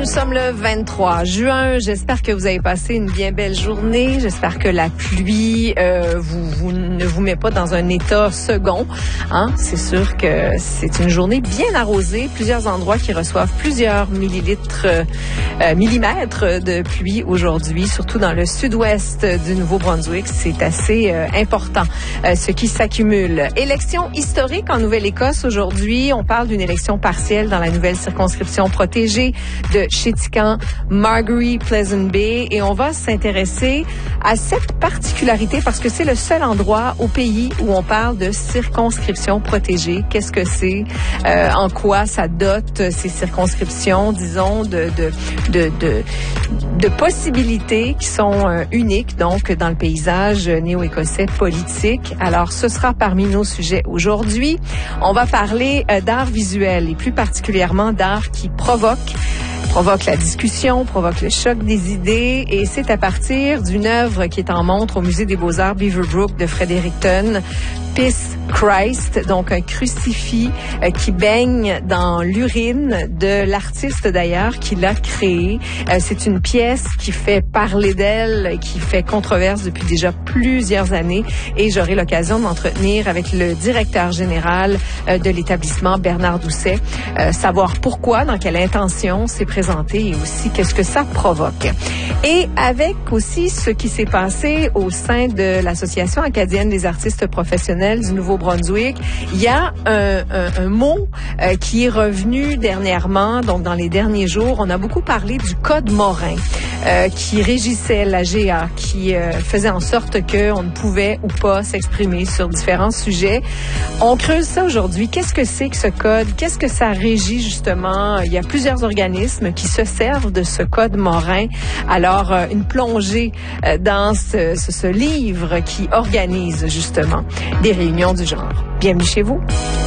sommes le 23 juin. J'espère que vous avez passé une bien belle journée. J'espère que la pluie ne vous met pas dans un état second. Hein? C'est sûr que c'est une journée bien arrosée. Plusieurs endroits qui reçoivent plusieurs millimètres de pluie aujourd'hui, surtout dans le sud-ouest du Nouveau-Brunswick. C'est assez important, ce qui s'accumule. Élection historique en Nouvelle-Écosse aujourd'hui. On parle d'une élection partielle dans la nouvelle circonscription protégée de Chéticamp-Margaree-Pleasant Bay, et on va s'intéresser à cette particularité parce que c'est le seul endroit au pays où on parle de circonscription protégée. Qu'est-ce que c'est? En quoi ça dote ces circonscriptions, disons, de possibilités qui sont uniques, donc, dans le paysage néo-écossais politique. Alors, ce sera parmi nos sujets aujourd'hui. On va parler d'art visuel et plus particulièrement d'art qui provoque la discussion, provoque le choc des idées, et c'est à partir d'une œuvre qui est en montre au Musée des Beaux-Arts Beaverbrook de Fredericton, Peace Christ, donc un crucifix qui baigne dans l'urine de l'artiste d'ailleurs qui l'a créé. C'est une pièce qui fait parler d'elle, qui fait controverse depuis déjà plusieurs années, et j'aurai l'occasion de m'entretenir avec le directeur général de l'établissement, Bernard Doucet, savoir pourquoi, dans quelle intention c'est présenté et aussi qu'est-ce que ça provoque. Et avec aussi ce qui s'est passé au sein de l'Association acadienne des artistes professionnels du Nouveau-Brunswick, il y a un mot qui est revenu dernièrement, donc dans les derniers jours. On a beaucoup parlé du Code Morin qui régissait la GA, qui faisait en sorte qu'on ne pouvait ou pas s'exprimer sur différents sujets. On creuse ça aujourd'hui. Qu'est-ce que c'est que ce code? Qu'est-ce que ça régit justement? Il y a plusieurs organismes qui se servent de ce Code Morin. Alors, une plongée dans ce livre qui organise justement des réunions du genre. Bienvenue chez vous.